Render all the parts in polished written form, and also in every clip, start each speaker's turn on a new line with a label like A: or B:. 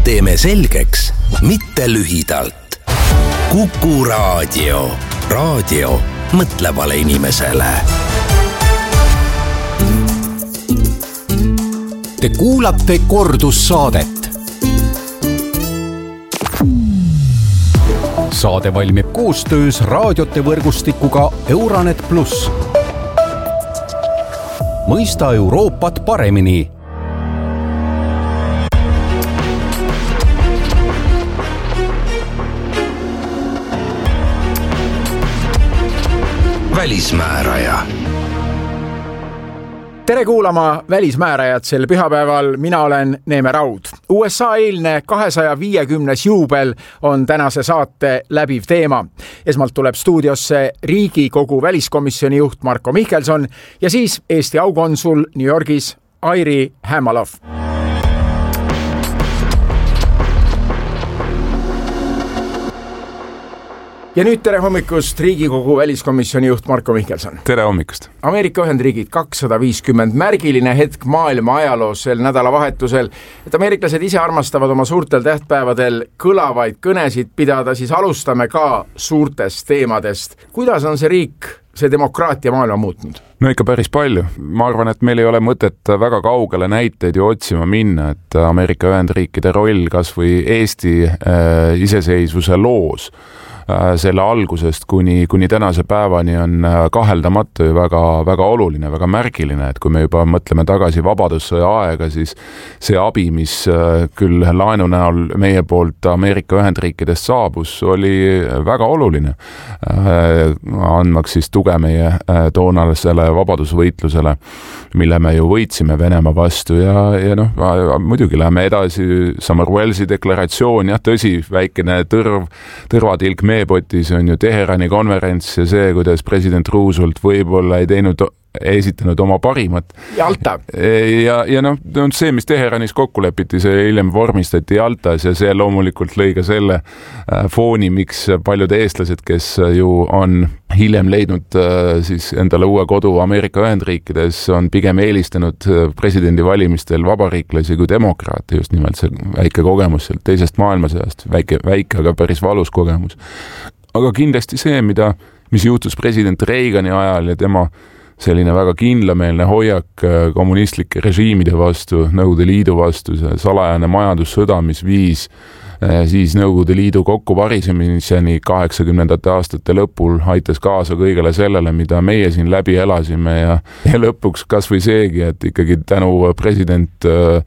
A: teeme selgeks, mitte lühidalt. Kuku Raadio. Raadio mõtlevale inimesele.
B: Te kuulate kordussaadet. Saade valmib koostöös raadiote võrgustikuga Euranet Plus. Mõista Euroopat paremini.
A: Välismääraja.
C: Tere kuulama Välismäärajat sel pühapäeval, mina olen Neeme Raud. USA eilne 250. juubel on tänase saate läbiv teema. Esmalt tuleb stuudiosse Riigikogu väliskomisjoni juht Marko Mihkelson ja siis Eesti aukonsul New Yorgis Airi Hämalov. Ja nüüd tere hommikust Riigikogu väliskomisjoni juht Marko Mihkelson.
D: Tere hommikust.
C: Ameerika Ühendriigid 250, märgiline hetk maailma ajaloos sel nädalavahetusel, et ameeriklased ise armastavad oma suurtel tähtpäevadel kõlavaid kõnesid pidada, siis alustame ka suurtest teemadest. Kuidas on see riik, see demokraatia maailma muutnud?
D: No ikka päris palju. Ma arvan, et meil ei ole mõtet väga kaugele näiteid ju otsima minna, et Ameerika Ühendriikide roll kas või Eesti iseseisvuse loos selle algusest kuni tänase päevani on kaheldamatu ja väga oluline, väga märgiline, et kui me juba mõtleme tagasi vabadussõja aega, siis see abi, mis küll laenu näol meie poolt Ameerika Ühendriikidest saabus, oli väga oluline, andmaks siis tuge meie toonasele vabadusvõitlusele, mille me ju võitsime Venemaa vastu ja noh, muidugi läheme edasi, Summerwellsi deklaratsioon, jah, tõsi, väikene tõrvatilk meepotis on ju Teherani konverents ja see, kuidas president Roosevelt võib-olla ei esitanud oma parimat.
C: Jalta.
D: Ja noh, see, mis Teheranis kokku lepiti, see hiljem vormistati Jaltas ja see loomulikult lõi ka selle fooni, miks paljud eestlased, kes ju on hiljem leidnud siis endale uue kodu Ameerika Ühendriikides, on pigem eelistanud presidendivalimistel vabariiklasi kui demokraate, just nimelt see väike kogemus sealt teisest maailmasõjast, väike, aga päris valus kogemus. Aga kindlasti see, mis juhtus president Reagani ajal ja tema selline väga kindlameelne hoiak kommunistlike režiimide vastu, Nõukogude Liidu vastu, see salajane majandussõda, mis viis siis Nõukogude Liidu kokkuvarisemiseni 80. aastate lõpul, aitas kaasa kõigele sellele, mida meie siin läbi elasime ja lõpuks kas või seegi, et ikkagi tänu president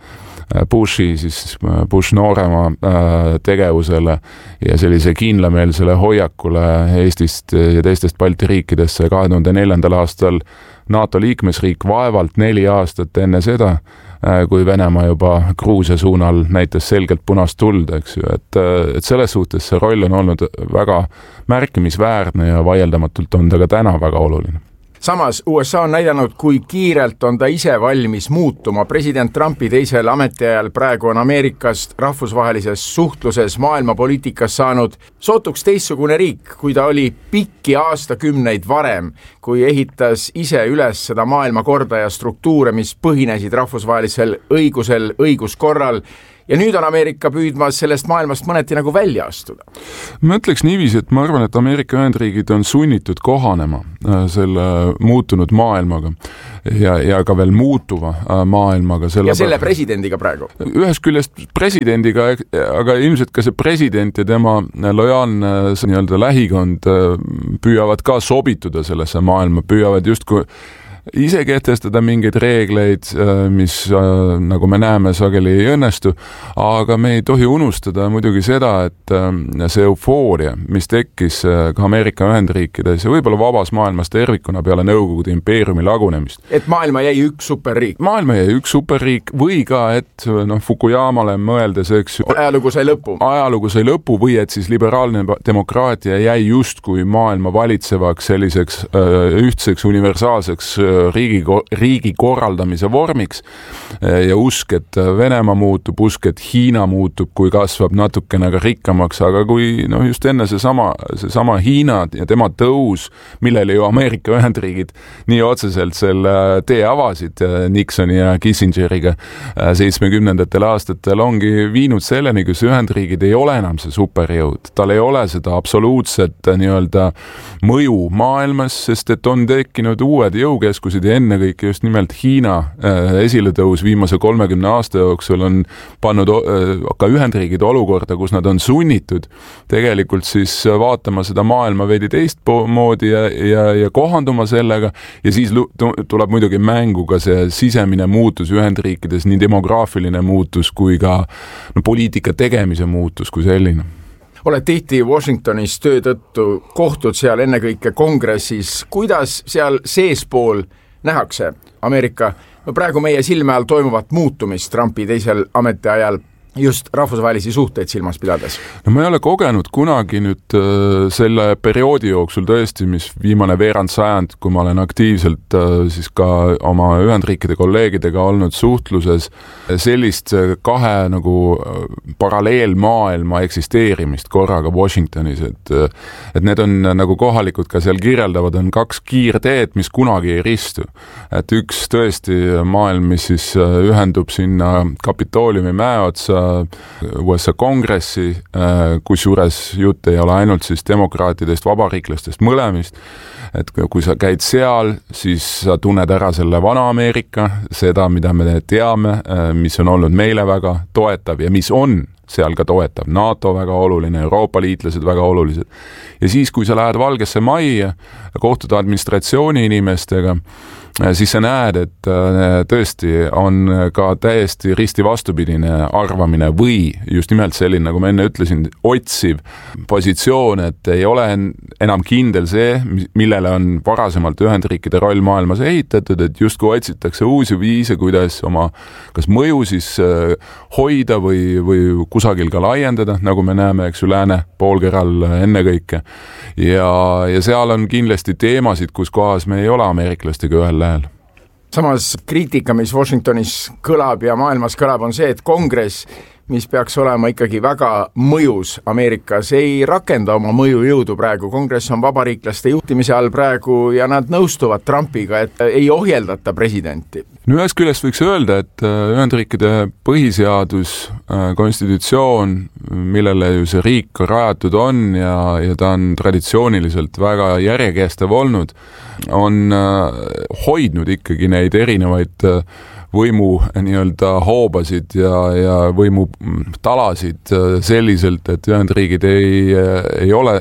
D: Bushi, siis Bush noorema tegevusele ja sellise kindlameelsele hoiakule Eestist ja teistest Balti riikidesse 2004. aastal NATO liikmesriik vaevalt 4 aastat enne seda, kui Venemaa juba Gruusia suunal näitas selgelt punast tuld, eks ju, et selles suhtes see roll on olnud väga märkimisväärne ja vaieldamatult on ta ka täna väga oluline.
C: Samas USA on näidanud, kui kiirelt on ta ise valmis muutuma. President Trumpi teisel ametiajal praegu on Ameerikast rahvusvahelises suhtluses maailmapoliitikas saanud sootuks teistsugune riik, kui ta oli pikki aastakümneid varem, kui ehitas ise üles seda maailmakorda ja struktuure, mis põhinesid rahvusvahelisel õigusel, õiguskorral. Ja nüüd on Ameerika püüdmas sellest maailmast mõneti nagu välja astuda.
D: Ma ütleks niiviisi, et ma arvan, et Ameerika Ühendriigid on sunnitud kohanema selle muutunud maailmaga ja ka veel muutuva maailmaga.
C: Ja selle presidendiga praegu?
D: Ühest küljest presidendiga, aga ilmselt ka see president ja tema lojaalne nii-öelda lähikond püüavad ka sobituda sellesse maailma, püüavad justkui ise kehtestada mingeid reegleid, mis nagu me näeme sageli ei õnnestu, aga me ei tohi unustada muidugi seda, et see eufooria, mis tekkis ka Ameerika Ühendriikides ja võib-olla vabas maailmas tervikuna peale Nõukogude impeeriumi lagunemist.
C: Et maailma jäi üks superriik.
D: Maailma jäi üks superriik või ka, et Fukuyamale mõeldes, eks
C: ajalugu sai lõpu.
D: Ajalugu sai lõpu või et siis liberaalne demokraatia jäi justkui maailma valitsevaks selliseks ühtseks universaalseks riigi korraldamise vormiks ja usk, et Venemaa muutub, usk, et Hiina muutub, kui kasvab natukene ka rikkamaks, aga kui just enne seesama Hiina ja tema tõus, millele ju Ameerika Ühendriigid nii otseselt selle tee avasid Nixoni ja Kissingeriga 70-ndatel aastatel ongi viinud selleni, kus Ühendriigid ei ole enam see superjõud. Tal ei ole seda absoluutset nii-öelda mõju maailmas, sest et on tekkinud uued jõukeskused ja ennekõike just nimelt Hiina esiletõus viimase 30 aasta jooksul on pannud ka Ühendriigid olukorda, kus nad on sunnitud tegelikult siis vaatama seda maailma veidi teistmoodi ja kohanduma sellega ja siis tuleb muidugi mängu ka see sisemine muutus Ühendriikides, nii demograafiline muutus kui ka poliitika tegemise muutus kui selline.
C: Oled tihti Washingtonis töö tõttu, kohtud seal ennekõike kongressis. Kuidas seal seespool nähakse Ameerika praegu meie silme all toimuvat muutumist Trumpi teisel ametiajal just rahvusvahelisi suhteid silmas pidades?
D: No ma ei ole kogenud kunagi nüüd selle perioodi jooksul tõesti, mis viimane veerand sajand, kui ma olen aktiivselt siis ka oma Ühendriikide kolleegidega olnud suhtluses, sellist kahe nagu paralleelmaailma eksisteerimist korraga Washingtonis, et need on nagu kohalikud ka seal kirjeldavad, on kaks kiirteed, mis kunagi ei ristu. Et üks tõesti maailm, mis siis ühendub sinna Kapitooliumi mäe otsa USA kongressi, kus juures jutt ei ole ainult siis demokraatidest, vabariiklastest mõlemist, et kui sa käid seal, siis sa tunned ära selle vana Ameerika, seda, mida me teame, mis on olnud meile väga toetav ja mis on seal ka toetab. NATO väga oluline, Euroopa liitlased väga olulised. Ja siis, kui sa lähed Valgesse Majja, kohtud administratsiooni inimestega, siis sa näed, et tõesti on ka täiesti risti vastupidine arvamine või just nimelt selline, nagu ma enne ütlesin, otsiv positsioon, et ei ole enam kindel see, millele on varasemalt Ühendriikide roll maailmas ehitatud, et justkui otsitakse uusi viise, kuidas oma kas mõju siis hoida või kusagil ka laiendada, nagu me näeme, eks ju, lääne poolkeral ennekõike. Ja seal on kindlasti teemasid, kus kohas me ei ole ameeriklastega ühel lähel.
C: Samas kriitika, mis Washingtonis kõlab ja maailmas kõlab, on see, et kongress, mis peaks olema ikkagi väga mõjus Ameerikas, ei rakenda oma mõjujõudu praegu. Kongress on vabariiklaste juhtimise all praegu ja nad nõustuvad Trumpiga, et ei ohjeldata presidenti.
D: No ühest küljest võiks öelda, et Ühendriikide põhiseadus, konstitutsioon, millele ju see riik rajatud on ja ta on traditsiooniliselt väga järjekestev olnud, on hoidnud ikkagi neid erinevaid võimu nii-öelda hoobasid ja võimu talasid selliselt, et Ühendriigid ei ole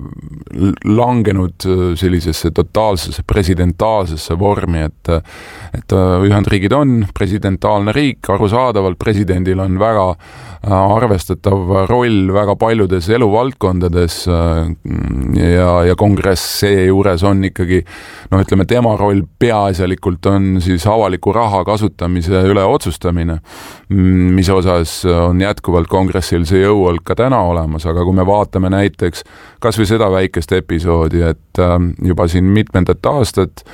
D: langenud sellisesse totaalsesse presidentaalsesse vormi, et Ühendriigid on presidentaalne riik, arusaadavalt presidendil on väga arvestatav roll väga paljudes eluvaldkondades ja kongress seejuures on ikkagi, ütleme, tema roll peaasjalikult on siis avaliku raha kasutamise üle otsustamine, mis osas on jätkuvalt kongressil see jõuolk ka täna olemas, aga kui me vaatame näiteks kas või seda väikest episoodi, et juba siin mitmendat aastat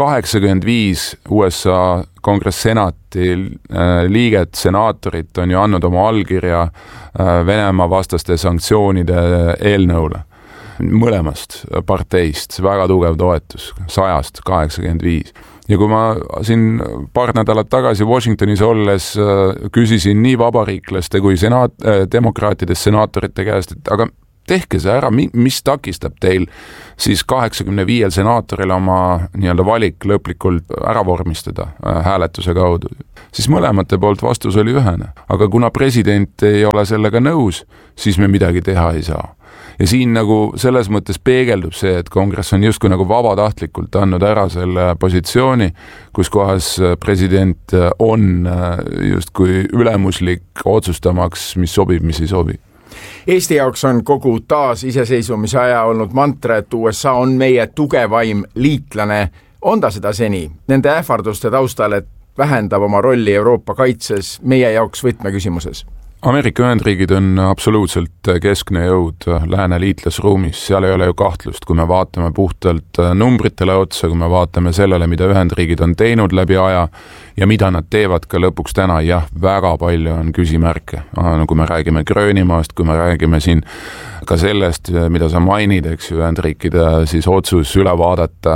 D: 85 USA kongress-senati liiget, senaatorit on ju andnud oma allkirja Venemaa vastaste sanktsioonide eelnõule. Mõlemast parteist väga tugev toetus, 100-st 85. Ja kui ma siin paar nädalat tagasi Washingtonis olles küsisin nii vabariiklaste kui demokraatidest senaatorite käest, et aga tehke see ära, mis takistab teil siis 85 senaatoril oma nii-öelda valik lõplikult ära vormistada hääletuse kaudu. Siis mõlemate poolt vastus oli ühene. Aga kuna president ei ole sellega nõus, siis me midagi teha ei saa. Ja siin nagu selles mõttes peegeldub see, et kongress on justkui nagu vabatahtlikult andnud ära selle positsiooni, kus kohas president on justkui ülemuslik otsustamaks, mis sobib, mis ei sobi.
C: Eesti jaoks on kogu taas iseseisvumise aja olnud mantra, et USA on meie tugevaim liitlane. On ta seda seni? Nende ähvarduste taustal, et vähendab oma rolli Euroopa kaitses meie jaoks võtmeküsimuses?
D: Ameerika Ühendriigid on absoluutselt keskne jõud lääne liitlasruumis, seal ei ole ju kahtlust, kui me vaatame puhtalt numbritele otsa, kui me vaatame sellele, mida Ühendriigid on teinud läbi aja ja mida nad teevad ka lõpuks täna, jah, väga palju on küsimärke. Kui me räägime Gröönimaast, kui me räägime siin ka sellest, mida sa mainid, eks Ühendriikide siis otsus üle vaadata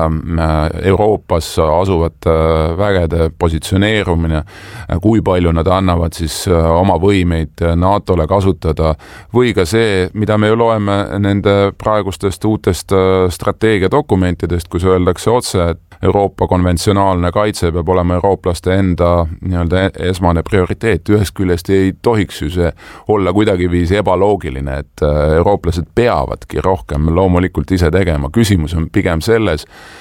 D: Euroopas asuvate vägede positsioneerumine, kui palju nad annavad siis oma võimeid NATO-le kasutada, või ka see, mida me ju loeme nende praegustest uutest strateegiadokumentidest, kus öeldakse otse, et Euroopa konventsionaalne kaitse peab olema eurooplaste enda nii-öelda esmane prioriteet. Ühest küljest ei tohiks ju see olla kuidagiviisi ebaloogiline, et eurooplased peavadki rohkem loomulikult ise tegema. Küsimus on pigem selles,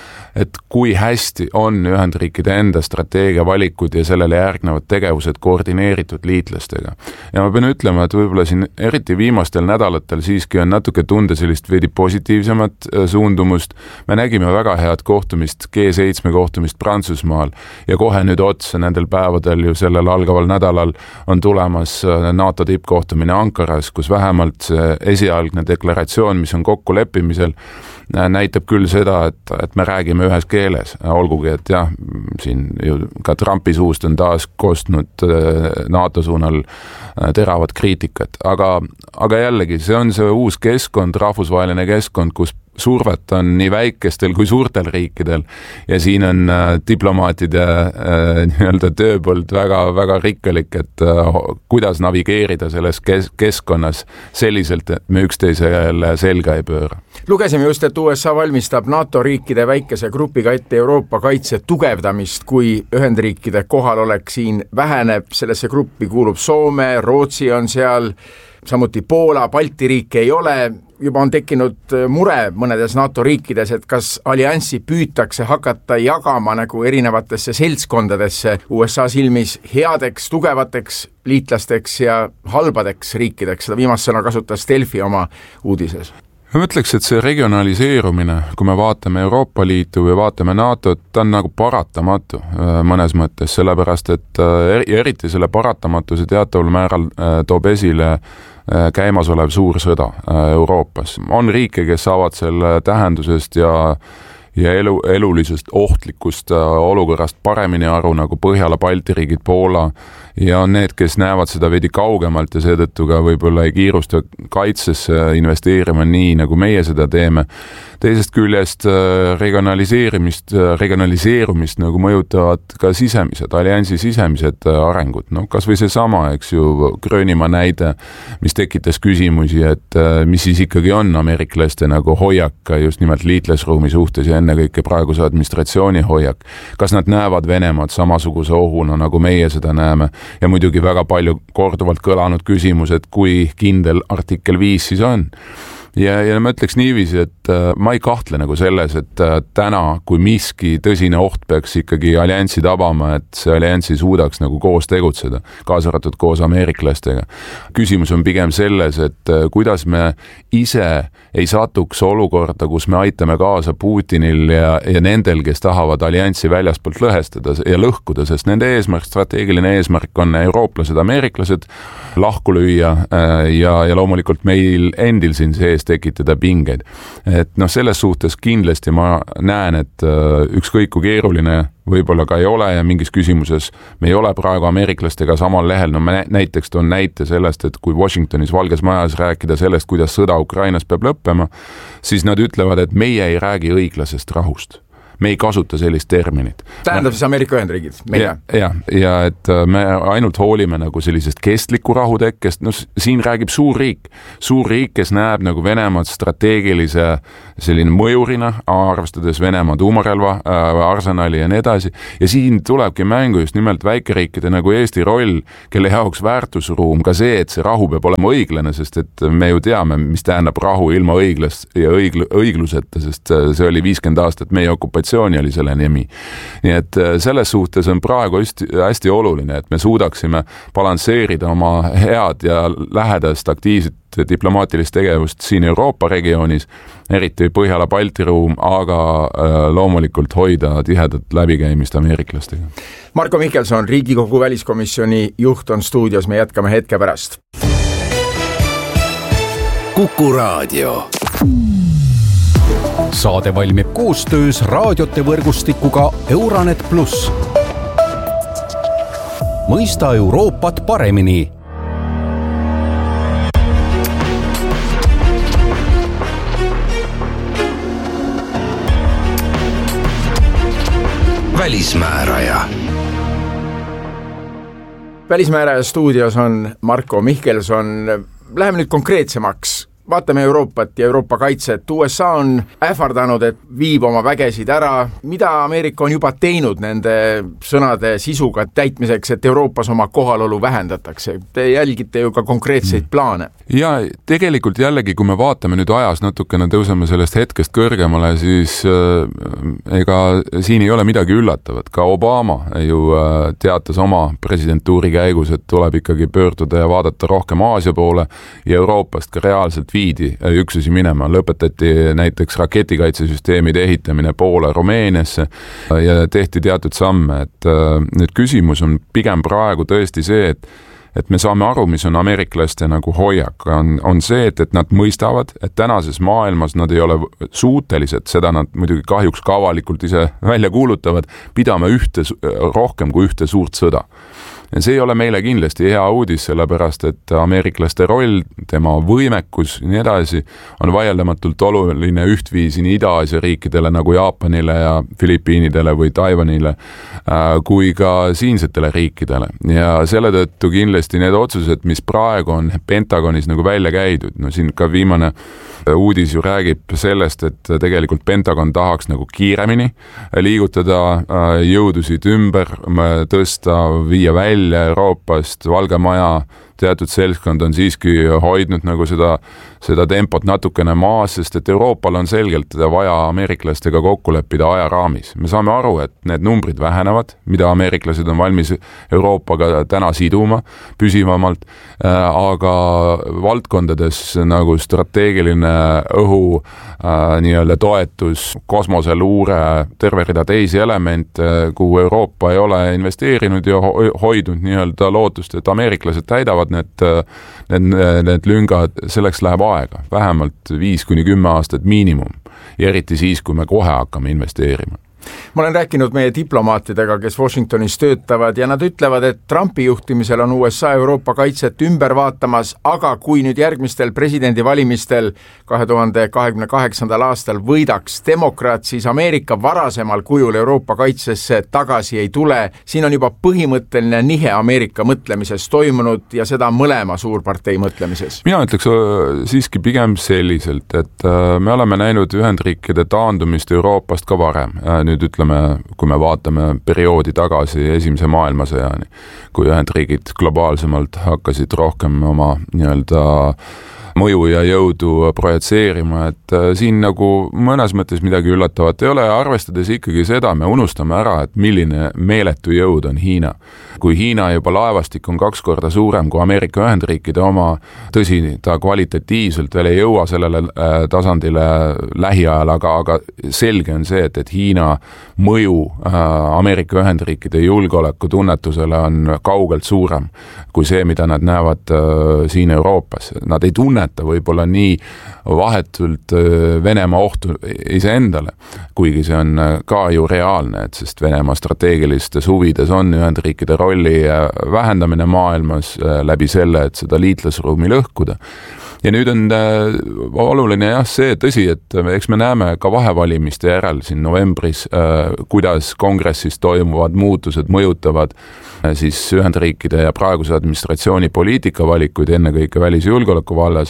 D: et kui hästi on Ühendriikide enda strateegia valikud ja sellele järgnevad tegevused koordineeritud liitlastega. Ja ma pean ütlema, et võib-olla siin eriti viimastel nädalatel siiski on natuke tunda sellist veidi positiivsemat suundumust. Me nägime väga head kohtumist, G7 kohtumist Prantsusmaal ja kohe nüüd otsa nendel päevadel ju sellel algaval nädalal on tulemas NATO tippkohtumine Ankaras, kus vähemalt see esialgne deklaratsioon, mis on kokkuleppimisel, näitab küll seda, et me räägime ühes keeles, olgugi, et jah, siin ju ka Trumpi suust on taas kostnud NATO suunal teravat kriitikat, aga jällegi, see on see uus keskkond, rahvusvaheline keskkond, kus survet on nii väikestel kui suurtel riikidel ja siin on diplomaatide nii-öelda tööpõld väga, väga rikkalik, et kuidas navigeerida selles keskkonnas selliselt, et me üksteisele selga ei pööra.
C: Lugesime just, et USA valmistab NATO riikide väikese grupiga ette Euroopa kaitse tugevdamist, kui Ühendriikide kohalolek siin väheneb. Sellesse gruppi kuulub Soome, Rootsi on seal, samuti Poola, Balti riike ei ole. Juba on tekkinud mure mõnedes NATO riikides, et kas alliansi püütakse hakata jagama nagu erinevatesse seltskondadesse USA silmis headeks, tugevateks liitlasteks ja halbadeks riikideks. Seda viimast sõna kasutas Delfi oma uudises.
D: Ma mõtleks, et see regionaliseerumine, kui me vaatame Euroopa Liitu või vaatame NATO-t, ta on nagu paratamatu mõnes mõttes, sellepärast, et eriti selle paratamatuse teataval määral toob esile käimasolev suur sõda Euroopas. On riike, kes saavad selle tähendusest ja elulisest ohtlikust olukorrast paremini aru, nagu Põhjala, Balti riigid, Poola, ja on need, kes näevad seda veidi kaugemalt ja seetõttu ka võib-olla ei kiirusta kaitsesse investeerima nii, nagu meie seda teeme. Teisest küljest regionaliseerumist nagu mõjutavad ka alliansi sisemised arengud. No, kas või see sama, eks ju, Gröönimaa näide, mis tekitas küsimusi, et mis siis ikkagi on ameeriklaste nagu hoiak just nimelt liitlasruumi suhtes ja ennekõike praeguse administratsiooni hoiak. Kas nad näevad Venemaad samasuguse ohuna, nagu meie seda näeme? Ja muidugi väga palju korduvalt kõlanud küsimus, et kui kindel artikkel 5 siis on. Ja ma ütleks niiviisi, et ma ei kahtle nagu selles, et täna, kui miski tõsine oht peaks ikkagi alliansi tabama, et see alliansi suudaks nagu koos tegutseda, kaasa arvatud koos ameeriklastega. Küsimus on pigem selles, et kuidas me ise ei satuks olukorda, kus me aitame kaasa Putinil ja nendel, kes tahavad alliansi väljaspoolt lõhestada ja lõhkuda, sest nende eesmärk, strateegiline eesmärk on eurooplased, ameeriklased lahku lüüa ja loomulikult meil endil siin sees tekitada pingeid. Et selles suhtes kindlasti ma näen, et ükskõik kui keeruline võib-olla ka ei ole ja mingis küsimuses me ei ole praegu ameeriklastega samal lehel. No ma näiteks toon näite sellest, et kui Washingtonis Valges Majas rääkida sellest, kuidas sõda Ukrainas peab lõppema, siis nad ütlevad, et meie ei räägi õiglasest rahust. Me ei kasuta sellist terminit.
C: Tähendab siis Ameerika Ühendriigid?
D: Ja et me ainult hoolime nagu sellisest kestliku rahutekkest. No siin räägib suur riik, kes näeb nagu Venemaad strateegilise selline mõjurina, arvestades Venemaa tuumarelva, arsenali ja nii edasi. Ja siin tulebki mängu just nimelt väikeriikide nagu Eesti roll, kelle jaoks väärtusruum, ka see, et see rahu peab olema õiglane, sest et me ju teame, mis tähendab rahu ilma õigluseta, sest see oli 50 aastat meie okupatsioon oli selle nimi. Nii et selles suhtes on praegu hästi oluline, et me suudaksime balansseerida oma head ja lähedast aktiivset diplomaatilist tegevust siin Euroopa regioonis, eriti Põhjala Balti ruum, aga loomulikult hoida tihedat läbikäimist ameeriklastega.
C: Marko Mihkelson, Riigikogu väliskomisjoni juht on stuudios, me jätkame hetke pärast.
A: Kuku Raadio.
B: Saade valmib koostöös raadiote võrgustikuga Euranet Plus. Mõista Euroopat paremini.
A: Välismääraja.
C: Välismääraja stuudios on Marko Mihkelson. Läheme nüüd konkreetsemaks. Vaatame Euroopat ja Euroopa kaitset. USA on ähvardanud, et viib oma vägesid ära. Mida Ameerika on juba teinud nende sõnade sisuga täitmiseks, et Euroopas oma kohalolu vähendatakse? Te jälgite ju ka konkreetseid plaane.
D: Ja tegelikult jällegi, kui me vaatame nüüd ajas natukene, tõuseme sellest hetkest kõrgemale, siis ega siin ei ole midagi üllatavat. Ka Obama ju teatas oma presidentuuri käigus, et tuleb ikkagi pöörduda ja vaadata rohkem Aasia poole ja Euroopast ka reaalselt viidi üksusi minema. Lõpetati näiteks raketikaitsesüsteemide ehitamine Poola Rumeeniasse ja tehti teatud samme. Et nüüd küsimus on pigem praegu tõesti see, et me saame aru, mis on ameeriklaste nagu hoiak, on see, et nad mõistavad, et tänases maailmas nad ei ole suutelised, seda nad muidugi kahjuks ka avalikult ise välja kuulutavad, pidama rohkem kui ühte suurt sõda. Ja see ei ole meile kindlasti hea uudis, sellepärast et ameeriklaste roll, tema võimekus ja nii edasi on vaieldamatult oluline ühtviisi nii Ida-Aasia riikidele nagu Jaapanile ja Filipiinidele või Taiwanile kui ka siinsetele riikidele. Ja selle tõttu kindlasti need otsused, mis praegu on Pentagonis nagu välja käidud, no siin ka viimane uudis ju räägib sellest, et tegelikult Pentagon tahaks nagu kiiremini liigutada jõudusid ümber, tõsta, viia välja Euroopast. Valge Maja teatud seltskond on siiski hoidnud nagu seda tempot natukene maas, sest et Euroopal on selgelt vaja ameeriklastega kokku leppida ajaraamis. Me saame aru, et need numbrid vähenevad, mida ameeriklased on valmis Euroopaga täna siduma püsivamalt, aga valdkondades nagu strateegiline õhu nii-öelda toetus, kosmoseluure, terve rida teisi elemente, kuhu Euroopa ei ole investeerinud ja hoidnud nii-öelda lootust, et ameeriklased täidavad need lüngad, selleks läheb aega, vähemalt 5-10 aastat miinimum, ja eriti siis, kui me kohe hakkame investeerima.
C: Ma olen rääkinud meie diplomaatidega, kes Washingtonis töötavad ja nad ütlevad, et Trumpi juhtimisel on USA Euroopa kaitset ümber vaatamas, aga kui nüüd järgmistel presidendivalimistel 2028. aastal võidaks demokraat, siis Ameerika varasemal kujul Euroopa kaitsesse tagasi ei tule. Siin on juba põhimõtteline nihe Ameerika mõtlemises toimunud ja seda mõlema suurpartei mõtlemises.
D: Mina ütleks siiski pigem selliselt, et me oleme näinud Ühendriikide taandumist Euroopast ka varem. Nüüd ütleme, kui me vaatame perioodi tagasi esimese maailmasõjani, kui Ühendriigid globaalsemalt hakkasid rohkem oma nii-öelda mõju ja jõudu projitseerima, et siin nagu mõnes mõttes midagi üllatavat ei ole, ja arvestades ikkagi seda, me unustame ära, et milline meeletu jõud on Hiina. Kui Hiina juba laevastik on 2 korda suurem kui Ameerika Ühendriikide oma, tõsi, ta kvalitatiivselt veel ei jõua sellele tasandile lähiajal, aga selge on see, et Hiina mõju Ameerika Ühendriikide julgeoleku tunnetusele on kaugelt suurem kui see, mida nad näevad siin Euroopas. Nad ei tunneta võib-olla nii vahetult Venemaa ohtu iseendale, kuigi see on ka ju reaalne, et sest Venemaa strateegilistes huvides on Ühendriikide rolli vähendamine maailmas läbi selle, et seda liitlasruumi lõhkuda. Ja nüüd on oluline see tõsi, et eks me näeme ka vahevalimiste järel siin novembris, kuidas kongressis toimuvad muutused mõjutavad siis Ühendriikide ja praeguse administratsiooni poliitikavalikuid ennekõike välis- ja julgeoleku vallas.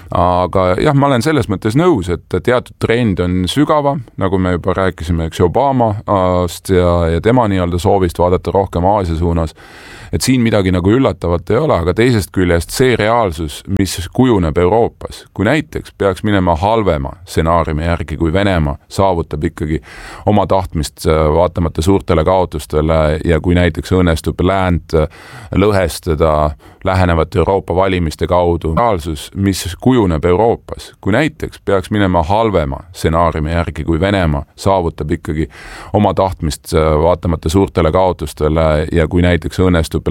D: Aga jah, ma olen selles mõttes nõus, et teatud trend on sügavam, nagu me juba rääkisime, eks Obamast ja tema nii-öelda soovist vaadata rohkem Aasia suunas, et siin midagi nagu üllatavat ei ole, aga teisest küljest see reaalsus, mis kujuneb Euroopas, kui näiteks peaks minema halvema stsenaariumi järgi, kui Venemaa saavutab ikkagi oma tahtmist vaatamata suurtele kaotustele ja kui näiteks õnnestub läänt lõhestada lähenevate Euroopa valimiste kaudu, reaalsus, mis kujuneb Euroopas, kui näiteks peaks minema halvema stsenaariumi järgi, kui Venemaa saavutab ikkagi oma tahtmist vaatamata suurtele kaotustele ja kui näiteks õnnestub